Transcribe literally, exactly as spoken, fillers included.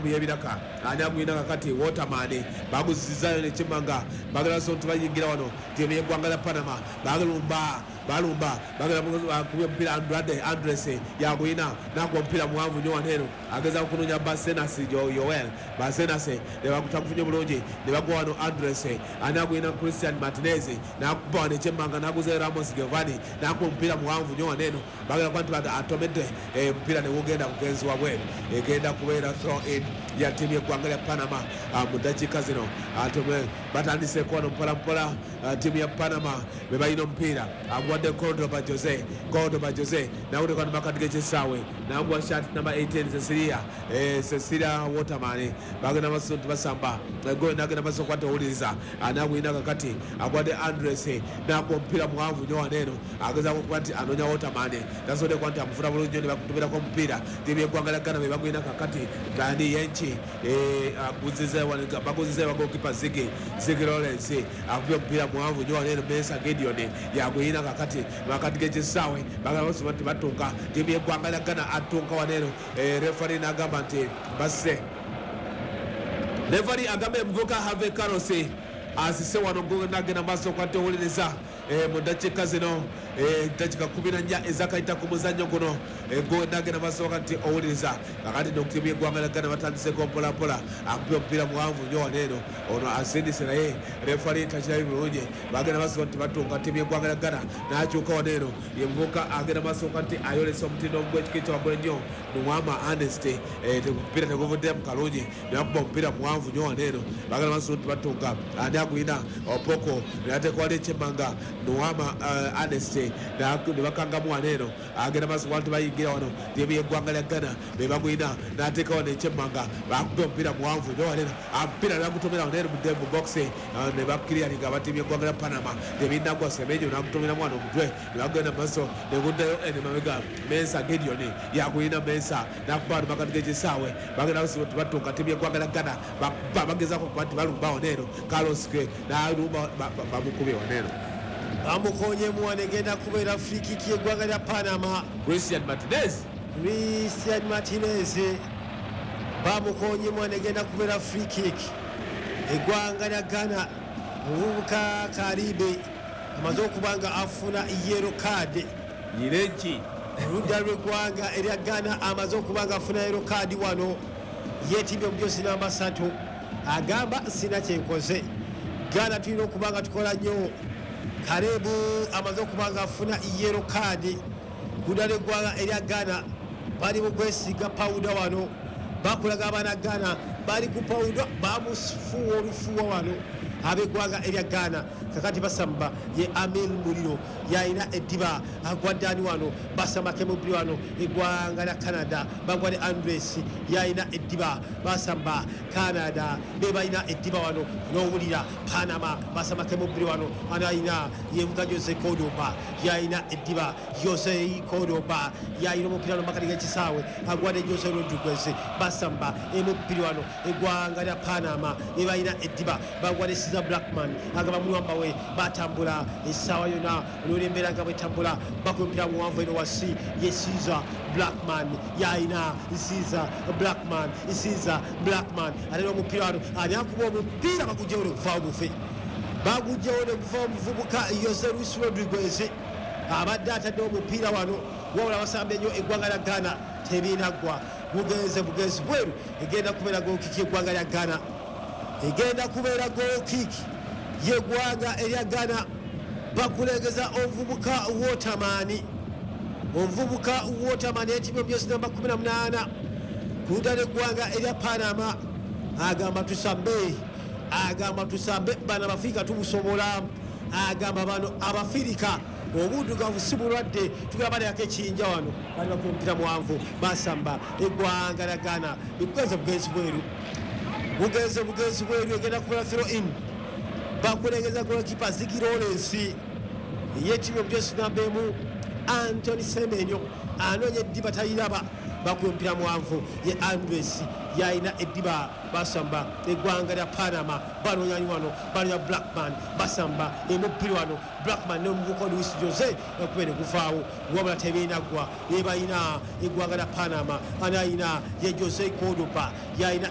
muwanvu yebiraka ani agwina kakati Waterman baguzizayo nekimanga bagala so tubayingira wano timu yeggwanga lya Panama bagalumba balumba bagala kubya mpira Andrade Andres yagwina nagwa mpira muwanvu nyo wanero ageza kunonya Basenas Yoel Basenas ne bakutakufunye bulungi ne bagwa wano Andres ani agwina Christian Martinez nakuba nekimanga naguze Ramos Giovanni nakwa mpira muwanvu nyo waneno bagala kwantu atomede mpira ne wogenda kugenzi wabwe egenda kubeera throw in ya timu yeggwanga lya Panama mu dakika zino atome batandise kono mpola mpola timu ya Panama bebalina mpira agwadde Cordoba Jose Cordoba Jose nawude kwa makadike chisawe nagwa shot number eighteen Cecilia eh Cecilia Waterman bagana masuntu basamba go nagana baso kwate uliza anagwina kakati agwadde Andres nagwa mpira muwanvu nyo waneno ageza kwati anonya Waterman tasode kwati amufura bulungi ne bakutumira kwa mpira timu yeggwanga lya Ghana bagwina kakati kandi yenchi eh aguzize wanika baguzize bago kipa Ziggy Ziggy Lawrence akubya mpira muwanvu nyo waneno Mesa Gideon yagwina kakati makadike chisawe bagala baso bati batunga timu yeggwanga lya Ghana atunga waneno eh referee nagamba nti basse referee agambe mvuka have Carlos asise wano go nagena maso kwate uliriza eh mu dakika zino eh dakika kumi na nnya ezakaita ku muzanyo guno eh go nagena maso kati owuliriza kakati doktimu yeggwanga lya Ghana batandise ko mpola mpola akubya mpira muwanvu nyo waneno ono asindise naye referee tachirayo bulungi bagenda maso kati batunga timu yeggwanga lya Ghana nakyuka waneno yemvuka agenda maso kati ayolesa omutindo gw'ekikicho wabwe nnyo nuwama honesty eh mpira teguvudde mu kalungi nakuba mpira muwanvu nyo waneno bagenda maso kati batunga ani agwina opoko natekwali ekimanga nuwama uh, honesty ne bakangamu waneno agenda maso kati bayingira wano timu yeggwanga lya Ghana bebagwina nateeka wano ekimanga bakuba mpira muwanvu nyo waneno mpira nagutomera waneno mu box ne bakiriyalinga abatimu yeggwanga lya Panama tebinagwa Semenyo nagutomera mwana omutwe ne bagenda maso ne guddayo ene mabega Mesa Gideon yagwina Mesa nakuba makati g'ekisaawe bagenda baso batunga timu yeggwanga lya Ghana bagezako kubati balumba waneno Carlos ke nalumba bamukubye waneno bamukonye muwane genda kubeera free kick yeggwanga lya Panama Christian Martinez Christian Martinez bamukonye muwane genda kubeera free kick eggwanga lya Ghana omuvubuka Karibe amaze okubanga afuna yellow card yirenki oludda lw'eggwanga erya Ghana amaze okubanga afuna yellow card wano yeetibye omujosi namba satu agamba sina kyenkoze Ghana tulina okubanga tukola nnyo Karebu amaze okubanga afuna yellow card kudda lw'eggwanga erya Ghana bali mu kwesiga pawuda wano bakulaga abaana Ghana bali ku pawuda bamufuwa olufuwa wano ab'eggwanga erya Ghana kakati basamba ye Amil Muliro yalina eddiba agwadde ani wano basamake mu bbiri wano eggwanga lya Canada bagwadde Andres yalina eddiba basamba Canada be balina eddiba wano n'owulira Panama basamake mu bbiri wano anayina yevuga Jose Cordoba yalina eddiba Jose Cordoba yalina omupira no makati g'ekisaawe agwadde Jose Rodriguez basamba emu bbiri wano eggwanga lya Panama be balina eddiba bagwadde Siza Blackman agaba mulwamba we batambula essaawa yona olw'embeera nga bwetambula bakumpira muwanvu eno wasi ye Siza Blackman yalina Siza Blackman Siza Blackman ate n'omupiira wano ani akuba omupiira bagugyewo ne guvaawo bufe bagugyewo ne guvaawo omuvubuka Jose Luis Rodriguez abadde atadde omupiira wano wabula basambye nnyo eggwanga lya Ghana tebinaggwa bugenze bugenzi bweru egenda kubeera gookiki eggwanga lya Ghana egenda kubeera gookiki yeggwanga erya Ghana bakulengeza omuvubuka Waterman omuvubuka Waterman yeetibye omujoozi namba kumi na munaana kudda n'eggwanga erya Panama agamba tusambe agamba tusambe bano Abafirika tubusobola agamba bano Abafirika obuddugavu si bulwadde tugenda baleyako ekiyinja wano bali bakumpira muwanvu basamba eggwanga lya Ghana bugenze bugenzi bweru bugenze bugenzi bweru egenda kukola throw in bakulengeza golikipa Ziggy Lawrence yeetibye omujoozi namba emu Anthony Semenyo anoonya eddiba taliraba bakumpira muwanvu ye Andres yalina eddiba basamba eggwanga lya Panama banoonyani wano banonya Blackman basamba emubbiri wano Blackman n'omuvubuka Luis Jose okube ne guvaawo wabula tebinaggwa ye balina eggwanga lya Panama anayina ye Jose Cordoba yalina